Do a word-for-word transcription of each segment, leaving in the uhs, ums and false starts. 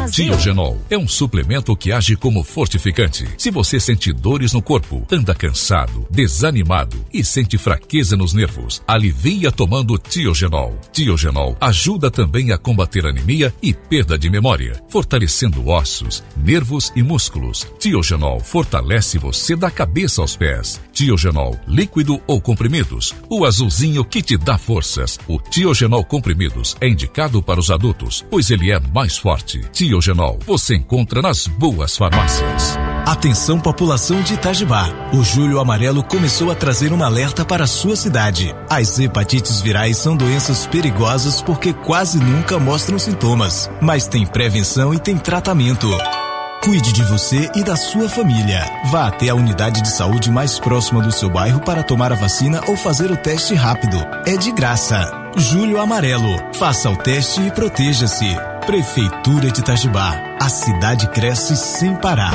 Brasil. Tiogenol é um suplemento que age como fortificante. Se você sente dores no corpo, anda cansado, desanimado e sente fraqueza nos nervos, alivia tomando Tiogenol. Tiogenol ajuda também a combater anemia e perda de memória, fortalecendo ossos, nervos e músculos. Tiogenol fortalece você da cabeça aos pés. Tiogenol, líquido ou comprimidos, o azulzinho que te dá forças. O Tiogenol comprimidos é indicado para os adultos, pois ele é mais forte. Tiogenol você encontra nas boas farmácias. Atenção, população de Itajibá. O Julho Amarelo começou a trazer um alerta para a sua cidade. As hepatites virais são doenças perigosas porque quase nunca mostram sintomas, mas tem prevenção e tem tratamento. Cuide de você e da sua família. Vá até a unidade de saúde mais próxima do seu bairro para tomar a vacina ou fazer o teste rápido. É de graça. Julho Amarelo. Faça o teste e proteja-se. Prefeitura de Itajibá. A cidade cresce sem parar.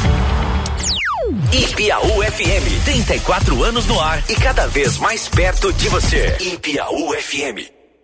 Ipiaú F M, trinta e quatro anos no ar e cada vez mais perto de você. Ipiaú F M.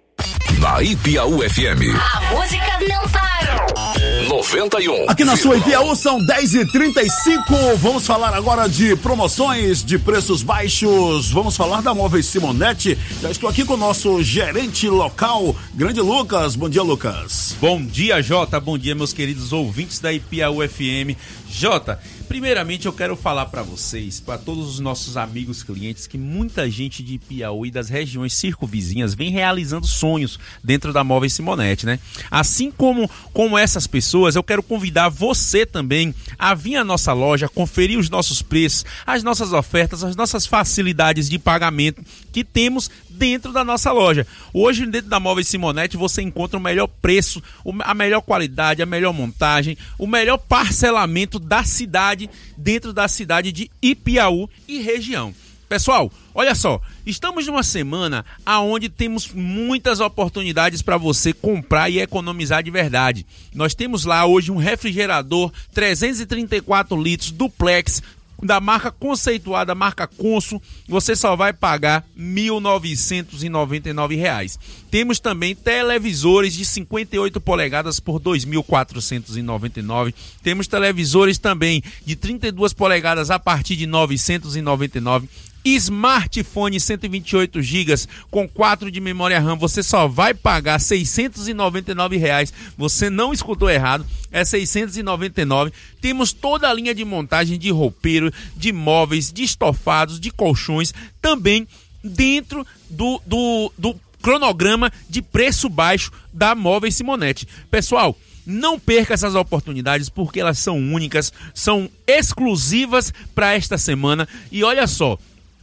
Na Ipiaú F M. A música não para. noventa e um. Aqui na sua Ipiaú são dez e trinta e cinco. Vamos falar agora de promoções, de preços baixos. Vamos falar da Móveis Simonetti. Já estou aqui com o nosso gerente local, grande Lucas. Bom dia, Lucas. Bom dia, Jota. Bom dia, meus queridos ouvintes da Ipiaú F M. Jota, primeiramente eu quero falar para vocês, para todos os nossos amigos clientes, que muita gente de Ipiaú e das regiões circunvizinhas vem realizando sonhos dentro da Móveis Simonetti, né? Assim como, como essas pessoas, eu quero convidar você também a vir à nossa loja, conferir os nossos preços, as nossas ofertas, as nossas facilidades de pagamento que temos dentro da nossa loja. Hoje, dentro da Móveis Simonetti, você encontra o melhor preço, a melhor qualidade, a melhor montagem, o melhor parcelamento da cidade, dentro da cidade de Ipiaú e região. Pessoal, olha só, estamos numa semana onde temos muitas oportunidades para você comprar e economizar de verdade. Nós temos lá hoje um refrigerador trezentos e trinta e quatro litros duplex, da marca conceituada, marca Consul, você só vai pagar mil novecentos e noventa e nove reais. Temos também televisores de cinquenta e oito polegadas por dois mil quatrocentos e noventa e nove. Temos televisores também de trinta e duas polegadas a partir de novecentos e noventa e nove. Smartphone cento e vinte e oito gigas com quatro de memória RAM, você só vai pagar seiscentos e noventa e nove reais. Você não escutou errado, é seiscentos e noventa e nove. Temos toda a linha de montagem de roupeiro, de móveis, de estofados, de colchões, também dentro do, do, do cronograma de preço baixo da Móveis Simonetti. Pessoal, não perca essas oportunidades porque elas são únicas, são exclusivas para esta semana. E olha só,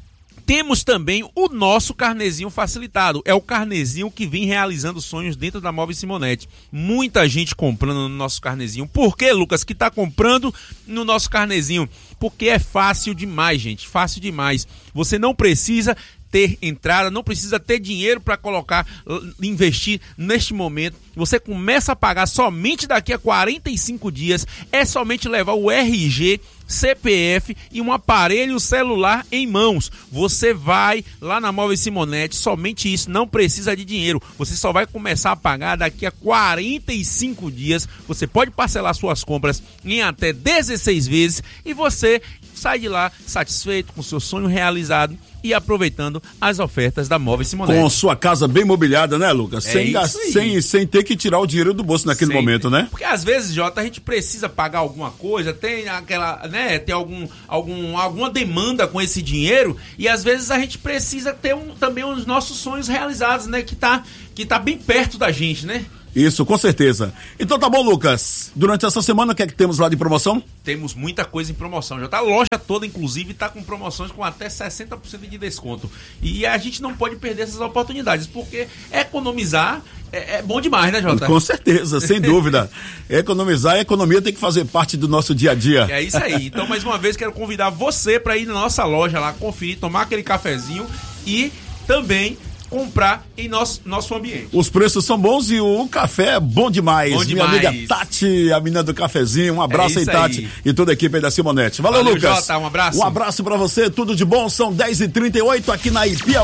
temos também o nosso carnezinho facilitado. É o carnezinho que vem realizando sonhos dentro da Móveis Simonetti. Muita gente comprando no nosso carnezinho. Por que, Lucas, que está comprando no nosso carnezinho? Porque é fácil demais, gente. Fácil demais. Você não precisa ter entrada, não precisa ter dinheiro para colocar, investir neste momento. Você começa a pagar somente daqui a quarenta e cinco dias. É somente levar o R G, C P F e um aparelho celular em mãos. Você vai lá na Móveis Simonetti, somente isso, não precisa de dinheiro. Você só vai começar a pagar daqui a quarenta e cinco dias. Você pode parcelar suas compras em até dezesseis vezes e você sai de lá satisfeito com seu sonho realizado e aproveitando as ofertas da Móveis Simonetti. Com sua casa bem mobiliada, né, Lucas? É sem, gas, sem, sem ter que tirar o dinheiro do bolso naquele Sempre. momento, né? Porque às vezes, Jota, a gente precisa pagar alguma coisa, tem aquela, né, tem algum, algum, alguma demanda com esse dinheiro e às vezes a gente precisa ter um, também os nossos sonhos realizados, né, que tá, que tá bem perto da gente, né? Isso, com certeza. Então tá bom, Lucas. Durante essa semana, o que é que temos lá de promoção? Temos muita coisa em promoção. Já tá a loja toda, inclusive, tá com promoções com até sessenta por cento de desconto. E a gente não pode perder essas oportunidades, porque economizar é, é bom demais, né, Jota? Com certeza, sem dúvida. Economizar, a economia tem que fazer parte do nosso dia a dia. É isso aí. Então, mais uma vez, quero convidar você para ir na nossa loja lá, conferir, tomar aquele cafezinho e também comprar em nosso, nosso ambiente. Os preços são bons e o café é bom demais. Bom demais. Minha amiga Tati, a menina do cafezinho, um abraço é aí, Tati, aí. e toda a equipe aí da Simonetti. Valeu, Valeu, Lucas. Jota, um abraço. Um abraço pra você, tudo de bom, são dez e trinta e oito aqui na Ipiaú.